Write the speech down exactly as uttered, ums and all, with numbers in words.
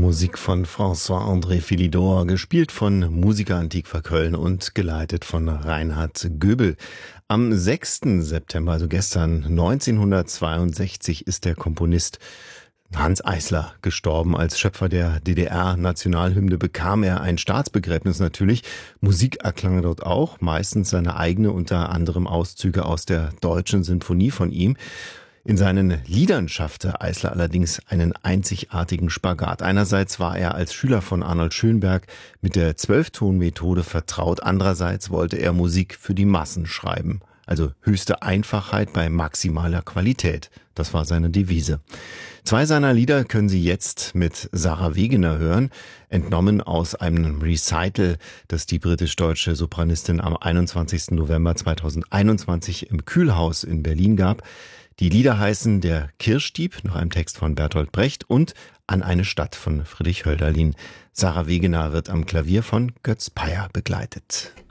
Musik von François-André Philidor, gespielt von Musica Antiqua Köln und geleitet von Reinhard Göbel. Am sechsten September, also gestern neunzehnhundertzweiundsechzig, ist der Komponist Hanns Eisler gestorben. Als Schöpfer der D D R-Nationalhymne bekam er ein Staatsbegräbnis natürlich. Musik erklang dort auch, meistens seine eigene, unter anderem Auszüge aus der Deutschen Sinfonie von ihm. In seinen Liedern schaffte Eisler allerdings einen einzigartigen Spagat. Einerseits war er als Schüler von Arnold Schönberg mit der Zwölftonmethode vertraut. Andererseits wollte er Musik für die Massen schreiben. Also höchste Einfachheit bei maximaler Qualität. Das war seine Devise. Zwei seiner Lieder können Sie jetzt mit Sarah Wegener hören, entnommen aus einem Recital, das die britisch-deutsche Sopranistin am einundzwanzigsten November zweitausendeinundzwanzig im Kühlhaus in Berlin gab. Die Lieder heißen Der Kirschdieb, nach einem Text von Bertolt Brecht, und An eine Stadt von Friedrich Hölderlin. Sarah Wegener wird am Klavier von Götz Peyer begleitet.